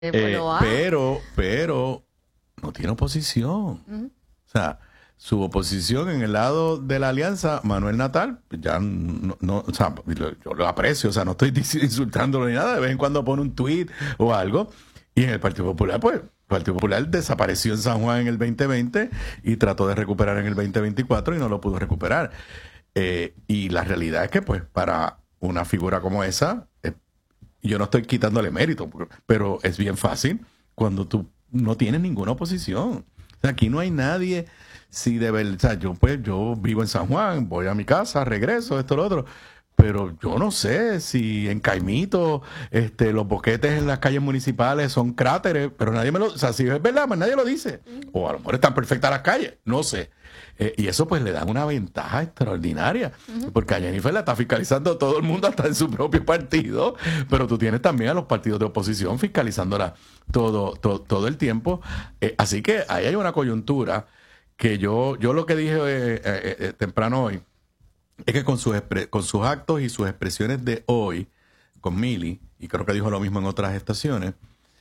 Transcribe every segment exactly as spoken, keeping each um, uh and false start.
Eh, Eh, pero, pero no tiene oposición. Uh-huh. O sea, su oposición en el lado de la alianza, Manuel Natal, ya no, no o sea, yo lo aprecio, o sea, no estoy insultándolo ni nada, de vez en cuando pone un tuit o algo, y en el Partido Popular, pues, el Partido Popular desapareció en San Juan en el veinte veinte y trató de recuperar en el veinte veinticuatro y no lo pudo recuperar. Eh, y la realidad es que, pues, para una figura como esa, eh, yo no estoy quitándole mérito, pero es bien fácil cuando tú no tienes ninguna oposición. O sea, aquí no hay nadie, si de verdad, o sea, yo pues yo vivo en San Juan, voy a mi casa, regreso, esto, lo otro, pero yo no sé si en Caimito este, los boquetes en las calles municipales son cráteres, pero nadie me lo, o sea, si es verdad, pues nadie lo dice. O a lo mejor están perfectas las calles, no sé. Eh, y eso pues le da una ventaja extraordinaria, uh-huh. porque a Jennifer la está fiscalizando todo el mundo, hasta en su propio partido, pero tú tienes también a los partidos de oposición fiscalizándola todo, todo, todo el tiempo. Eh, así que ahí hay una coyuntura que yo, yo lo que dije eh, eh, eh, temprano hoy, es que con sus, con sus actos y sus expresiones de hoy, con Mili, y creo que dijo lo mismo en otras estaciones,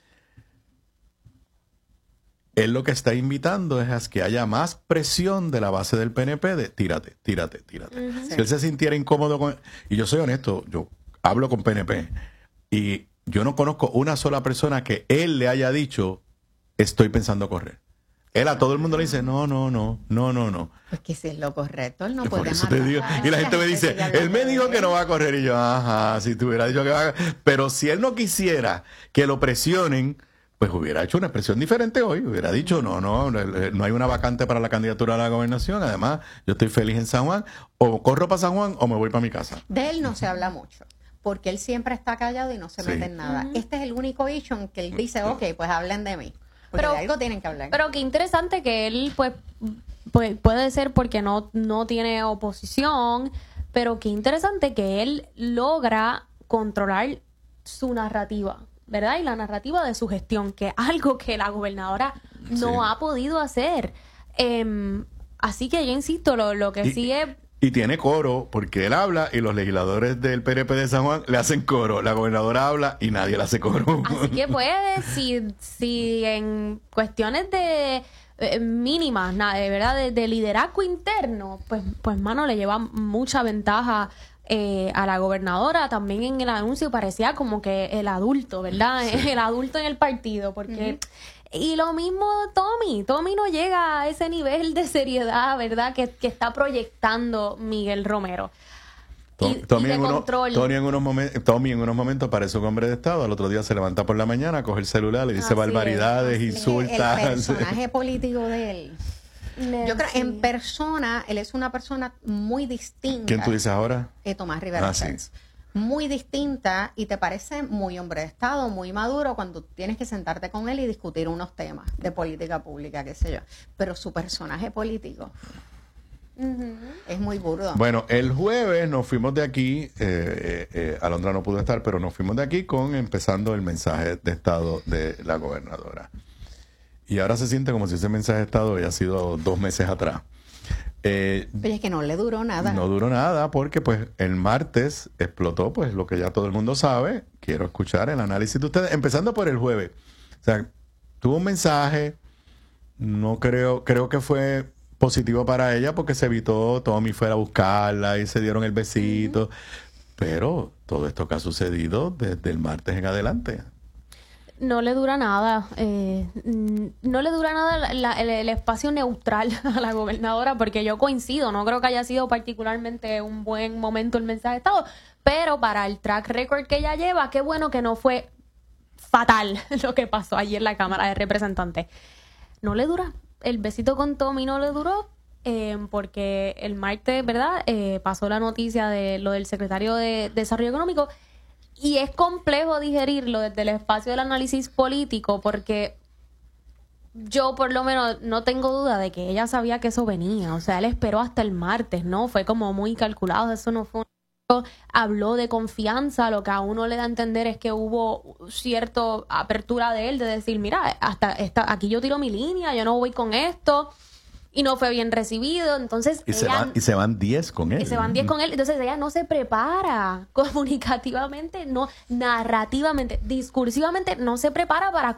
él lo que está invitando es a que haya más presión de la base del P N P de tírate, tírate, tírate. Uh-huh. Si él se sintiera incómodo con... Y yo soy honesto, yo hablo con P N P y yo no conozco una sola persona que él le haya dicho estoy pensando correr. Él a todo el mundo le dice, no, no, no, no, no, no. Pues que si es lo correcto, él no Por puede eso matar. te digo. Y la gente me dice, él me dijo que no va a correr. Y yo, ajá, si te hubiera dicho que va a correr. Pero si él no quisiera que lo presionen, pues hubiera hecho una expresión diferente hoy. Hubiera dicho, no, no, no hay una vacante para la candidatura a la gobernación. Además, yo estoy feliz en San Juan. O corro para San Juan o me voy para mi casa. De él no se habla mucho, porque él siempre está callado y no se sí. mete en nada. Uh-huh. Este es el único issue en que él dice, ok, pues hablen de mí. Porque pero, de algo tienen que hablar. Pero qué interesante que él, pues, pues puede ser porque no, no tiene oposición, pero qué interesante que él logra controlar su narrativa, ¿verdad? Y la narrativa de su gestión, que es algo que la gobernadora no sí. ha podido hacer. Eh, así que yo insisto, lo, lo que y, sí es... Y tiene coro, porque él habla y los legisladores del P N P de San Juan le hacen coro. La gobernadora habla y nadie le hace coro. Así que puede, si, si en cuestiones de eh, mínimas, de verdad, de, de liderazgo interno, pues, pues mano, le lleva mucha ventaja eh, a la gobernadora. También en el anuncio parecía como que el adulto, ¿verdad? Sí. El adulto en el partido, porque... Uh-huh. Y lo mismo Tommy, Tommy no llega a ese nivel de seriedad, ¿verdad? Que, que está proyectando Miguel Romero. Y, Tommy, y de en uno, control. Tommy, en unos momentos, Tommy en unos momentos parece un hombre de Estado, al otro día se levanta por la mañana, coge el celular, le dice así barbaridades, es, insulta. El personaje político de él. No, Yo creo que sí. en persona, él es una persona muy distinta. ¿Quién tú dices ahora? Eh, Tomás Rivera ah, sí. Muy distinta y te parece muy hombre de Estado, muy maduro cuando tienes que sentarte con él y discutir unos temas de política pública, qué sé yo. Pero su personaje político uh-huh. es muy burdo. Bueno, el jueves nos fuimos de aquí, eh, eh, eh, Alondra no pudo estar, pero nos fuimos de aquí con empezando el mensaje de Estado de la gobernadora. Y ahora se siente como si ese mensaje de Estado haya sido dos meses atrás. Eh, Pero es que no le duró nada. No duró nada porque pues el martes explotó pues lo que ya todo el mundo sabe. Quiero escuchar el análisis de ustedes, empezando por el jueves. O sea, tuvo un mensaje, no creo, creo que fue positivo para ella porque se evitó Tommy fuera a buscarla y se dieron el besito. Uh-huh. Pero todo esto que ha sucedido desde el martes en adelante. No le dura nada, eh, no le dura nada la, la, el, el espacio neutral a la gobernadora, porque yo coincido, no creo que haya sido particularmente un buen momento el mensaje de Estado, pero para el track record que ella lleva, qué bueno que no fue fatal lo que pasó ayer en la Cámara de Representantes. No le dura, el besito con Tommy no le duró, eh, porque el martes, ¿verdad?, eh, pasó la noticia de lo del secretario de Desarrollo Económico. Y es complejo digerirlo desde el espacio del análisis político porque yo por lo menos no tengo duda de que ella sabía que eso venía. O sea, él esperó hasta el martes, ¿no? Fue como muy calculado, eso no fue... Habló de confianza, lo que a uno le da a entender es que hubo cierta apertura de él de decir, mira, hasta esta, aquí yo tiro mi línea, yo no voy con esto. y no fue bien recibido, entonces Y, se ella, van, y se van diez con él. y se van diez con él, entonces ella no se prepara comunicativamente, no narrativamente, discursivamente, no se prepara para